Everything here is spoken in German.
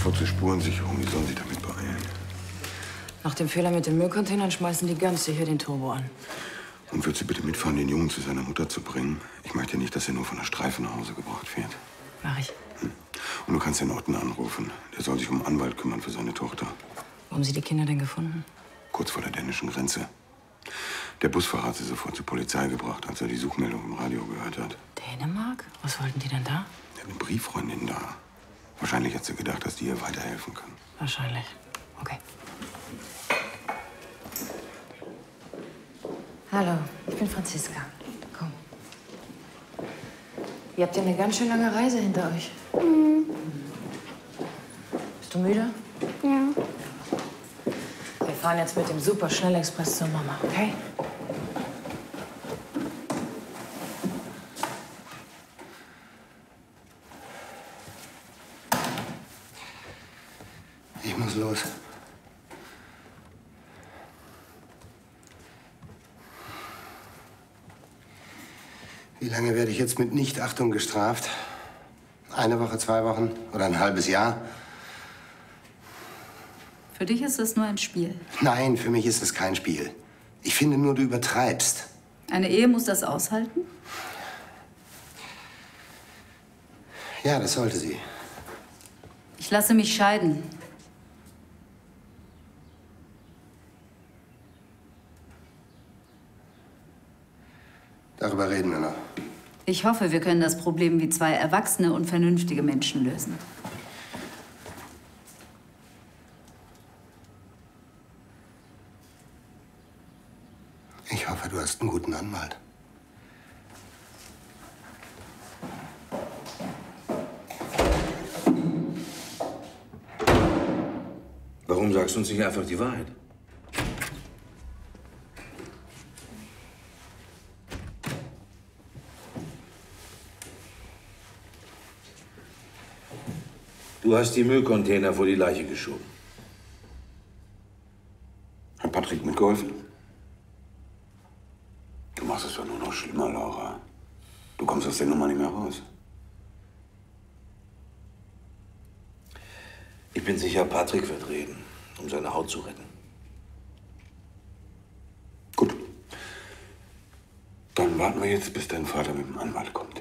sofort zur Spurensicherung. Die sollen sich damit beeilen. Nach dem Fehler mit den Müllcontainern schmeißen die ganz sicher den Turbo an. Und würdest du bitte mitfahren, den Jungen zu seiner Mutter zu bringen? Ich möchte nicht, dass er nur von der Streife nach Hause gebracht wird. Mach ich. Und du kannst den Otten anrufen. Der soll sich um einen Anwalt kümmern für seine Tochter. Wo haben Sie die Kinder denn gefunden? Kurz vor der dänischen Grenze. Der Busfahrer hat sie sofort zur Polizei gebracht, als er die Suchmeldung im Radio gehört hat. Dänemark? Was wollten die denn da? Er hat eine Brieffreundin da. Wahrscheinlich hat sie gedacht, dass die ihr weiterhelfen kann. Wahrscheinlich. Okay. Hallo, ich bin Franziska. Komm. Ihr habt ja eine ganz schön lange Reise hinter euch. Bist du müde? Ja. Wir fahren jetzt mit dem Super-Schnellexpress zur Mama, okay? Ich muss los. Wie lange werde ich jetzt mit Nichtachtung gestraft? Eine Woche, 2 Wochen oder ein halbes Jahr? Für dich ist das nur ein Spiel. Nein, für mich ist es kein Spiel. Ich finde nur, du übertreibst. Eine Ehe muss das aushalten? Ja, das sollte sie. Ich lasse mich scheiden. Darüber reden wir noch. Ich hoffe, wir können das Problem wie 2 erwachsene und vernünftige Menschen lösen. Ich hoffe, du hast einen guten Anwalt. Warum sagst du uns nicht einfach die Wahrheit? Du hast die Müllcontainer vor die Leiche geschoben. Hat Patrick mitgeholfen? Du machst es doch nur noch schlimmer, Laura. Du kommst aus der Nummer nicht mehr raus. Ich bin sicher, Patrick wird reden, um seine Haut zu retten. Gut. Dann warten wir jetzt, bis dein Vater mit dem Anwalt kommt.